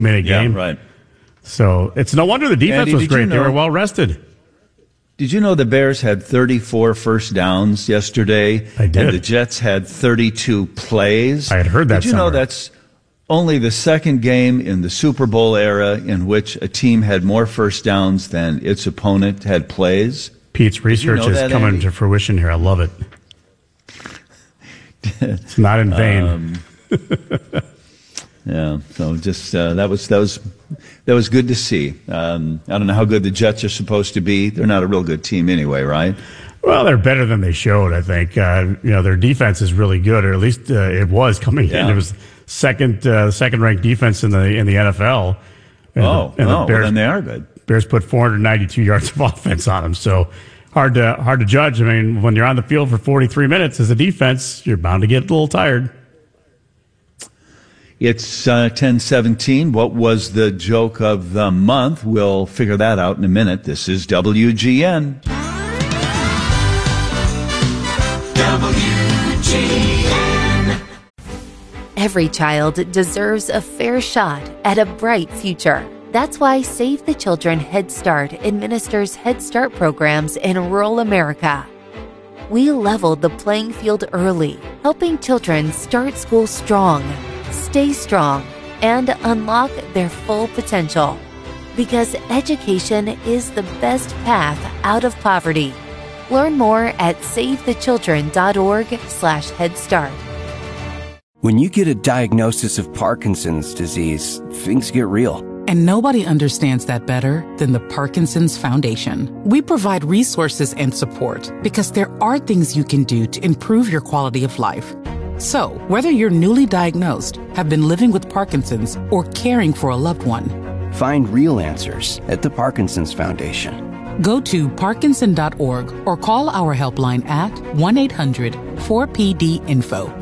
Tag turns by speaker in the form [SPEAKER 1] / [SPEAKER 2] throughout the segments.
[SPEAKER 1] minute game.
[SPEAKER 2] Yeah, right.
[SPEAKER 1] So it's no wonder the defense
[SPEAKER 2] Andy,
[SPEAKER 1] was great. They were well rested.
[SPEAKER 2] Did you know the Bears had 34 first downs yesterday?
[SPEAKER 1] I did.
[SPEAKER 2] And the Jets had 32 plays.
[SPEAKER 1] I had heard that
[SPEAKER 2] Did you know
[SPEAKER 1] somewhere.
[SPEAKER 2] that's only the second game in the Super Bowl era in which a team had more first downs than its opponent had plays?
[SPEAKER 1] Pete's research is coming
[SPEAKER 2] Andy?
[SPEAKER 1] to fruition here. I love it. It's not in vain.
[SPEAKER 2] Yeah, so just that was good to see. I don't know how good the Jets are supposed to be. They're not a real good team anyway, right?
[SPEAKER 1] Well, they're better than they showed, I think. Their defense is really good, or at least it was coming in. It was second ranked defense in the NFL.
[SPEAKER 2] Well, then they are good.
[SPEAKER 1] Bears put 492 yards of offense on them, so hard to judge. I mean, when you're on the field for 43 minutes as a defense, you're bound to get a little tired.
[SPEAKER 2] It's 10:17. What was the joke of the month? We'll figure that out in a minute. This is WGN. WGN.
[SPEAKER 3] Every child deserves a fair shot at a bright future. That's why Save the Children Head Start administers Head Start programs in rural America. We leveled the playing field early, helping children start school strong, stay strong, and unlock their full potential. Because education is the best path out of poverty. Learn more at savethechildren.org/Head Start.
[SPEAKER 4] When you get a diagnosis of Parkinson's disease, things get real.
[SPEAKER 5] And nobody understands that better than the Parkinson's Foundation. We provide resources and support because there are things you can do to improve your quality of life. So, whether you're newly diagnosed, have been living with Parkinson's, or caring for a loved one,
[SPEAKER 4] Find real answers at the Parkinson's Foundation.
[SPEAKER 5] Go to parkinson.org or call our helpline at 1-800-4PD-INFO.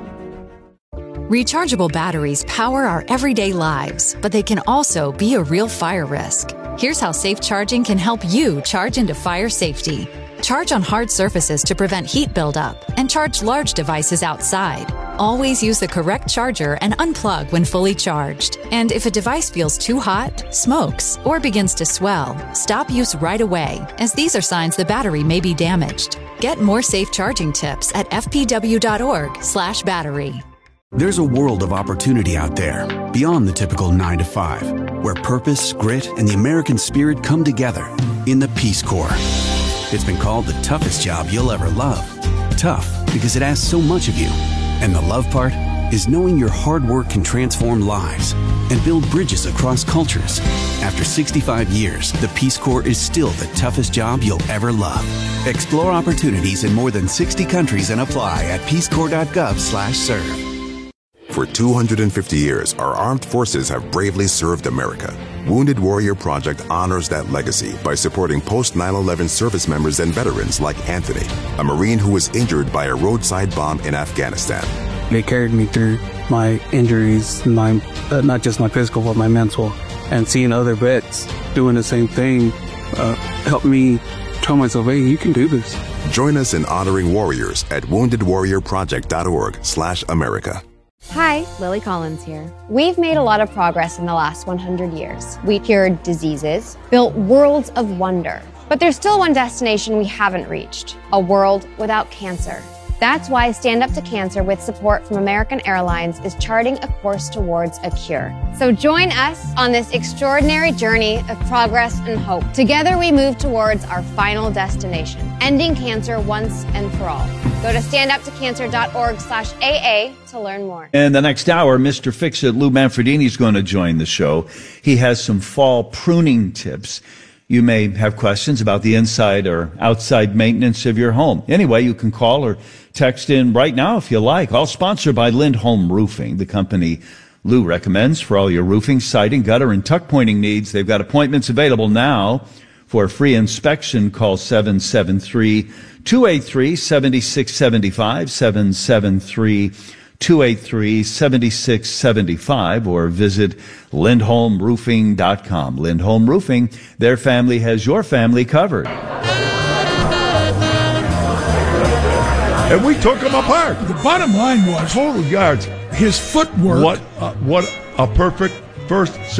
[SPEAKER 6] Rechargeable batteries power our everyday lives, but they can also be a real fire risk. Here's how safe charging can help you charge into fire safety. Charge on hard surfaces to prevent heat buildup, and charge large devices outside. Always use the correct charger and unplug when fully charged. And if a device feels too hot, smokes, or begins to swell, stop use right away, as these are signs the battery may be damaged. Get more safe charging tips at fpw.org/battery.
[SPEAKER 7] There's a world of opportunity out there, beyond the typical 9 to 5, where purpose, grit, and the American spirit come together in the Peace Corps. It's been called the toughest job you'll ever love. Tough because it asks so much of you. And the love part is knowing your hard work can transform lives and build bridges across cultures. After 65 years, the Peace Corps is still the toughest job you'll ever love. Explore opportunities in more than 60 countries and apply at peacecorps.gov/serve.
[SPEAKER 8] For 250 years, our armed forces have bravely served America. Wounded Warrior Project honors that legacy by supporting post-9/11 service members and veterans like Anthony, a Marine who was injured by a roadside bomb in Afghanistan.
[SPEAKER 9] They carried me through my injuries, not just my physical, but my mental. And seeing other vets doing the same thing helped me tell myself, hey, you can do this.
[SPEAKER 8] Join us in honoring warriors at woundedwarriorproject.org/America.
[SPEAKER 10] Hi, Lily Collins here. We've made a lot of progress in the last 100 years. We cured diseases, built worlds of wonder. But there's still one destination we haven't reached, a world without cancer. That's why Stand Up to Cancer, with support from American Airlines, is charting a course towards a cure. So join us on this extraordinary journey of progress and hope. Together we move towards our final destination, ending cancer once and for all. Go to standuptocancer.org/AA to learn more.
[SPEAKER 2] In the next hour, Mr. Fix-It, Lou Manfredini, is going to join the show. He has some fall pruning tips. You may have questions about the inside or outside maintenance of your home. Anyway, you can call or text in right now if you like. All sponsored by Lindholm Roofing, the company Lou recommends for all your roofing, siding, gutter, and tuck pointing needs. They've got appointments available now. For a free inspection, call 773-283-7675, 773-283-7675, or visit LindholmRoofing.com. Lindholm Roofing, their family has your family covered.
[SPEAKER 11] And we took him apart.
[SPEAKER 12] The bottom line was
[SPEAKER 11] total yards.
[SPEAKER 12] His footwork.
[SPEAKER 11] What a perfect first